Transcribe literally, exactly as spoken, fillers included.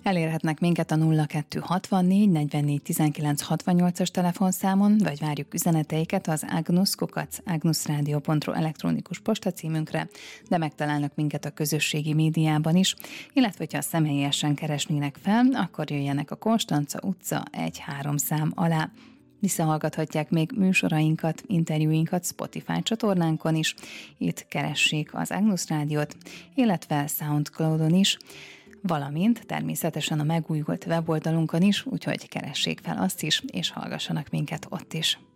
Elérhetnek minket a nulla kettő hatvannégy negyvennégy tizenkilenc hatvannyolcas telefonszámon, vagy várjuk üzeneteiket az agnus kukac agnusradio pont ru elektronikus postacímünkre, de megtalálnak minket a közösségi médiában is, illetve hogyha személyesen keresnének fel, akkor jöjjenek a Konstanca utca egy három szám alá. Visszahallgathatják még műsorainkat, interjúinkat Spotify csatornánkon is, itt keressék az Agnus Rádiót, illetve SoundCloudon is, valamint természetesen a megújult weboldalunkon is, úgyhogy keressék fel azt is, és hallgassanak minket ott is.